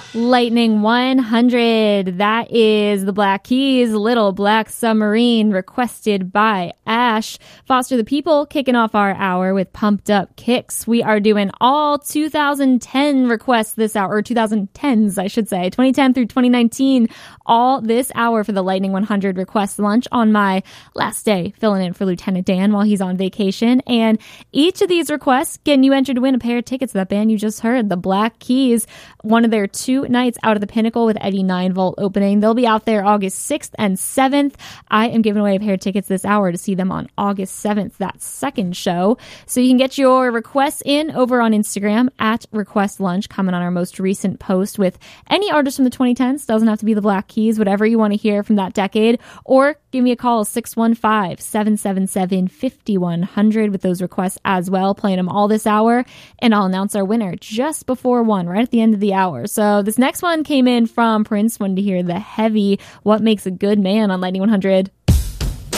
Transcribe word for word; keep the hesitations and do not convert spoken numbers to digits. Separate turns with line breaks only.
Lightning one hundred. That is the Black Keys, Little Black Submarine, requested by Ash. Foster the People kicking off our hour with Pumped Up Kicks. We are doing all two thousand ten requests this hour, or twenty tens, I should say, twenty ten through twenty nineteen, all this hour for the Lightning one hundred request lunch on my last day, filling in for Lieutenant Dan while he's on vacation. And each of these requests getting you entered to win a pair of tickets to that band you just heard, the Black Keys, one of their two nights out of the Pinnacle with Eddie nine volt opening. They'll be out there August sixth and seventh. I am giving away a pair of tickets this hour to see them on August seventh, that second show. So you can get your requests in over on Instagram at Request Lunch, comment on our most recent post with any artist from the twenty tens. Doesn't have to be the Black Keys, whatever you want to hear from that decade, or give me a call, six one five, seven seven seven, five one zero zero with those requests as well, playing them all this hour, and I'll announce our winner just before one, right at the end of the hour. So this next one came in from Prince, wanted to hear the heavy What Makes a Good Man on Lightning one hundred.